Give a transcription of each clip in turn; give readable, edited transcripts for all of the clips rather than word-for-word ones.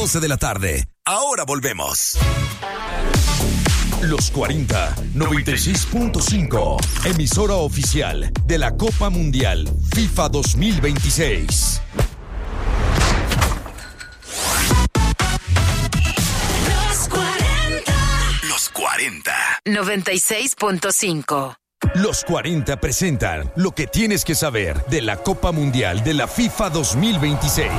12 de la tarde. Ahora volvemos. Los 40 96.5, emisora oficial de la Copa Mundial FIFA 2026. Los 40 96.5. Los 40 presentan lo que tienes que saber de la Copa Mundial de la FIFA 2026.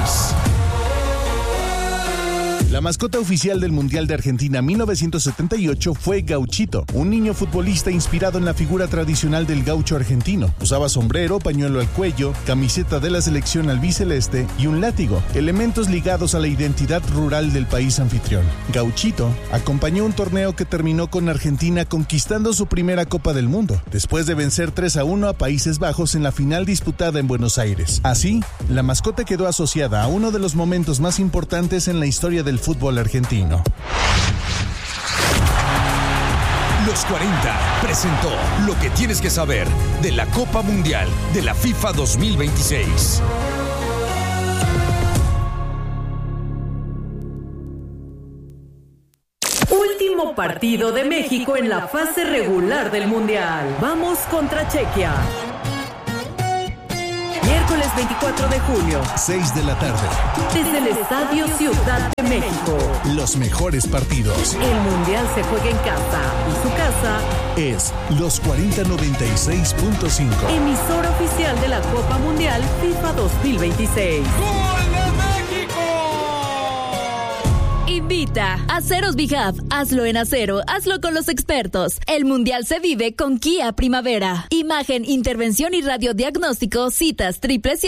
La mascota oficial del Mundial de Argentina 1978 fue Gauchito, un niño futbolista inspirado en la figura tradicional del gaucho argentino. Usaba sombrero, pañuelo al cuello, camiseta de la selección albiceleste y un látigo, elementos ligados a la identidad rural del país anfitrión. Gauchito acompañó un torneo que terminó con Argentina conquistando su primera Copa del Mundo, después de vencer 3-1 a Países Bajos en la final disputada en Buenos Aires. Así, la mascota quedó asociada a uno de los momentos más importantes en la historia del fútbol argentino. Los 40 presentó lo que tienes que saber de la Copa Mundial de la FIFA 2026. Último partido de México en la fase regular del Mundial. Vamos contra Chequia. Miércoles 24 de julio, 6 de la tarde. Desde el Estadio Ciudad de México. Los mejores partidos. El Mundial se juega en casa y su casa es Los 40 96.5. Emisora oficial de la Copa Mundial FIFA 2026. ¡Gol de México! Invita Aceros Bihab. Hazlo en acero, hazlo con los expertos. El Mundial se vive con Kia Primavera. Imagen, intervención y radiodiagnóstico. Citas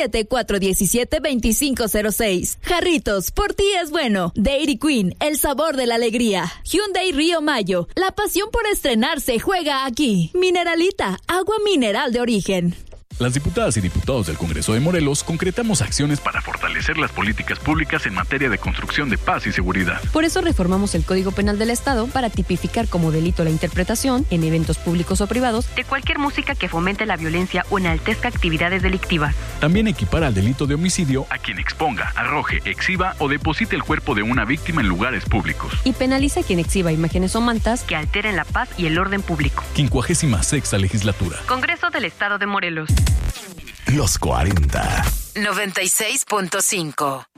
777-417-2506. Jarritos, por ti es bueno. Dairy Queen, el sabor de la alegría. Hyundai Río Mayo, la pasión por estrenarse juega aquí. Mineralita, agua mineral de origen. Las diputadas y diputados del Congreso de Morelos concretamos acciones para fortalecer las políticas públicas en materia de construcción de paz y seguridad. Por eso reformamos el Código Penal del Estado para tipificar como delito la interpretación, en eventos públicos o privados, de cualquier música que fomente la violencia o enaltezca actividades delictivas. También equipara al delito de homicidio a quien exponga, arroje, exhiba o deposite el cuerpo de una víctima en lugares públicos. Y penaliza a quien exhiba imágenes o mantas que alteren la paz y el orden público. 56ª Legislatura. Congreso del Estado de Morelos. Los 40 96.5.